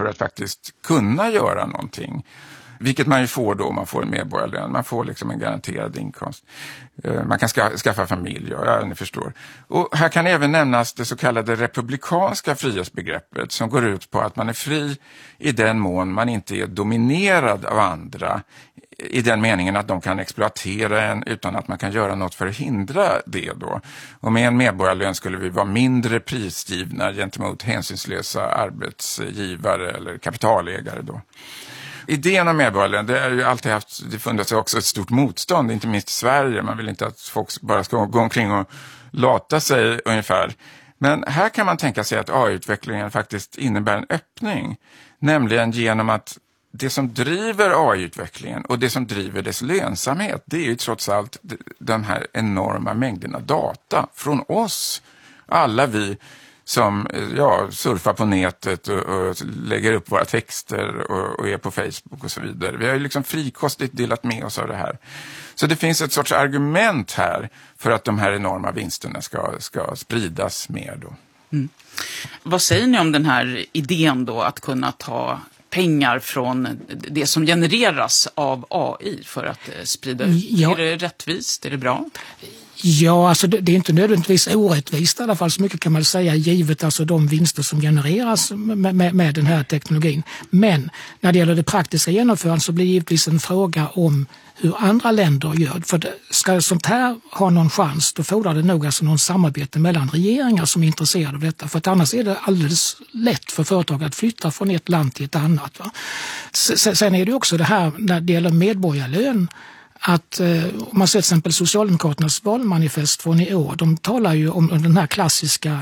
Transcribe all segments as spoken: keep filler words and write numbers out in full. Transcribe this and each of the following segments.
för att faktiskt kunna göra någonting. Vilket man ju får då om man får en medborgarlön. Man får liksom en garanterad inkomst. Man kan ska, skaffa familj, ja, ni förstår. Och här kan även nämnas det så kallade republikanska frihetsbegreppet som går ut på att man är fri i den mån man inte är dominerad av andra. I den meningen att de kan exploatera en utan att man kan göra något för att hindra det då. Och med en medborgarlön skulle vi vara mindre prisgivna gentemot hänsynslösa arbetsgivare eller kapitalägare då. Idén om medborgarlön, det har ju alltid haft, det funnits också ett stort motstånd, inte minst i Sverige. Man vill inte att folk bara ska gå omkring och lata sig ungefär. Men här kan man tänka sig att A I-utvecklingen faktiskt innebär en öppning. Nämligen genom att det som driver A I-utvecklingen och det som driver dess lönsamhet, det är ju trots allt de här enorma mängderna data från oss. Alla vi som ja, surfar på nätet och, och lägger upp våra texter och, och är på Facebook och så vidare. Vi har ju liksom frikostigt delat med oss av det här. Så det finns ett sorts argument här för att de här enorma vinsterna ska, ska spridas mer då. Mm. Vad säger ni om den här idén då att kunna ta pengar från det som genereras av A I för att sprida ut? Ja. Är det rättvist? Är det bra? Ja, alltså det, det är inte nödvändigtvis orättvist i alla fall, så mycket kan man säga, givet alltså de vinster som genereras med, med, med den här teknologin. Men när det gäller det praktiska genomförandet så blir det givetvis en fråga om hur andra länder gör. För det, ska sånt här ha någon chans, då fordrar det nog alltså någon samarbete mellan regeringar som är intresserade av detta. För att annars är det alldeles lätt för företag att flytta från ett land till ett annat. Va? Sen är det också det här när det gäller medborgarlön, att eh, om man ser till exempel Socialdemokraternas valmanifest från i år, de talar ju om, om den här klassiska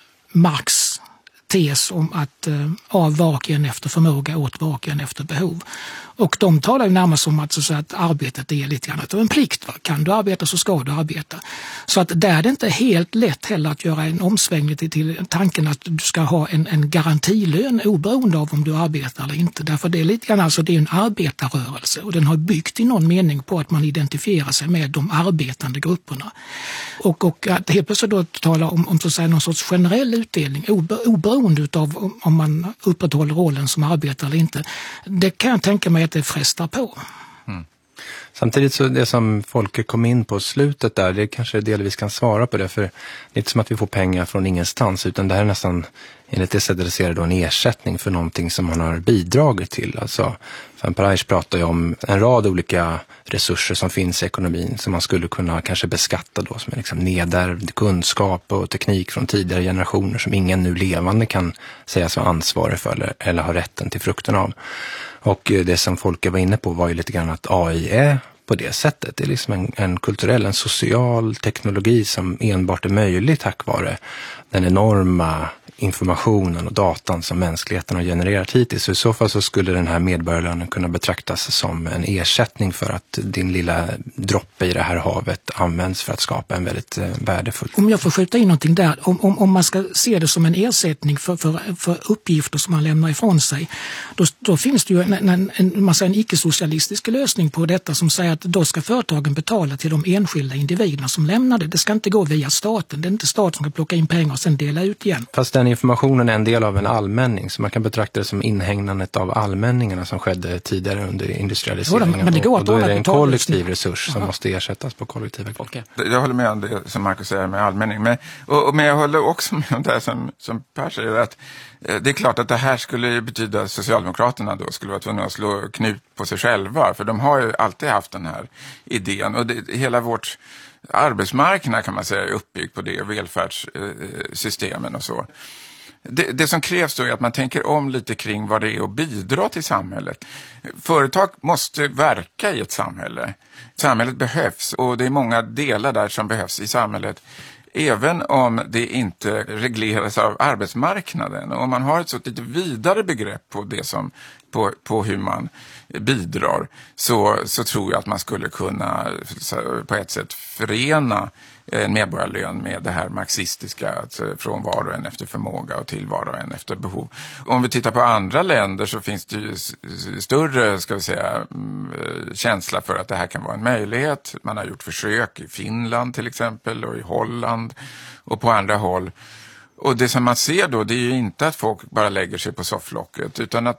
Marx tes om att eh, av var och en efter förmåga, åt var och en efter behov. Och de talar ju närmast om att, så att arbetet är lite grann av en plikt. Va? Kan du arbeta så ska du arbeta. Så att där är det inte helt lätt heller att göra en omsvängning till, till tanken att du ska ha en, en garantilön oberoende av om du arbetar eller inte. Därför det är lite grann alltså, det är en arbetarrörelse och den har byggt i någon mening på att man identifierar sig med de arbetande grupperna. Och, och att helt plötsligt då tala om, om så att säga, någon sorts generell utdelning obe, oberoende av om, om man upprätthåller rollen som arbetare eller inte. Det kan jag tänka mig att det frestar på. Mm. Samtidigt så det som Folke kom in på slutet där, det kanske delvis kan svara på det, för det är inte som att vi får pengar från ingenstans, utan det här är nästan enligt det sättet att se det då en ersättning för någonting som man har bidragit till. Alltså, Van Parijs pratar ju om en rad olika resurser som finns i ekonomin som man skulle kunna kanske beskatta då, som är liksom nedärvd kunskap och teknik från tidigare generationer som ingen nu levande kan sägas vara ansvarig för eller, eller ha rätten till frukten av. Och det som Folke var inne på var ju lite grann att A I är på det sättet. Det är liksom en, en kulturell, en social teknologi som enbart är möjlig tack vare den enorma informationen och datan som mänskligheten har genererat hittills. Så i så fall så skulle den här medborgarlönen kunna betraktas som en ersättning för att din lilla droppe i det här havet används för att skapa en väldigt eh, värdefull... Om jag får skjuta in någonting där, om, om, om man ska se det som en ersättning för, för, för uppgifter som man lämnar ifrån sig, då, då finns det ju en, en, en, man säger en icke-socialistisk lösning på detta som säger att då ska företagen betala till de enskilda individerna som lämnar det. Det ska inte gå via staten. Det är inte staten som ska plocka in pengar och sen dela ut igen. Fast den informationen är en del av en allmänning, så man kan betrakta det som inhägnandet av allmänningarna som skedde tidigare under industrialiseringen. Jo, men det går och då är det en kollektiv resurs som Aha. måste ersättas på kollektiva folk. Jag håller med om det som Marcus säger med allmänning. Men, och, och, men jag håller också med om det som, som Per säger, att eh, det är klart att det här skulle betyda att Socialdemokraterna då skulle vara tvungna att slå knut på sig själva. För de har ju alltid haft den här idén. Och det, hela vårt arbetsmarknad kan man säga är uppbyggd på det, välfärdssystemen och så. Det, det som krävs då är att man tänker om lite kring vad det är att bidra till samhället. Företag måste verka i ett samhälle. Samhället behövs och det är många delar där som behövs i samhället. Även om det inte regleras av arbetsmarknaden. Om man har ett så lite vidare begrepp på det som på, på hur man bidrar, så, så tror jag att man skulle kunna så, på ett sätt förena en medborgarlön med det här marxistiska, alltså från var och en efter förmåga och till var och en efter behov. Om vi tittar på andra länder så finns det ju större, ska vi säga, känsla för att det här kan vara en möjlighet. Man har gjort försök i Finland till exempel och i Holland och på andra håll. Och det som man ser då, det är ju inte att folk bara lägger sig på sofflocket, utan att